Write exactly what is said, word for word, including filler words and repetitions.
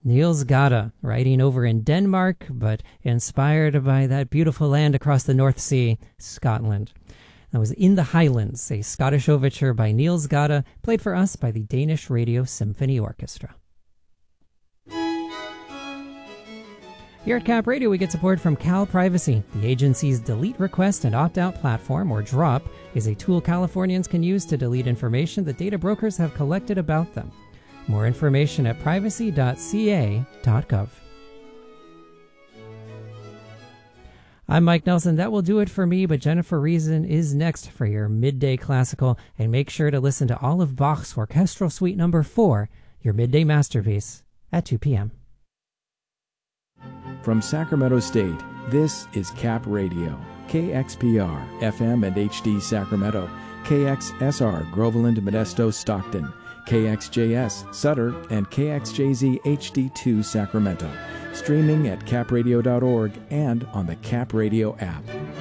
Niels Gade, writing over in Denmark, but inspired by that beautiful land across the North Sea, Scotland. That was In the Highlands, a Scottish overture by Niels Gade, played for us by the Danish Radio Symphony Orchestra. Here at Cap Radio, we get support from Cal Privacy. The agency's Delete Request and Opt-out platform, or DROP, is a tool Californians can use to delete information that data brokers have collected about them. More information at privacy dot c a dot gov. I'm Mike Nelson. That will do it for me, but Jennifer Reason is next for your Midday Classical, and make sure to listen to all of Bach's Orchestral Suite Number four, your midday masterpiece, at two p.m. From Sacramento State, this is Cap Radio, K X P R, F M and H D Sacramento, K X S R, Groveland, Modesto, Stockton, K X J S, Sutter, and K X J Z H D two, Sacramento. Streaming at cap radio dot org and on the Cap Radio app.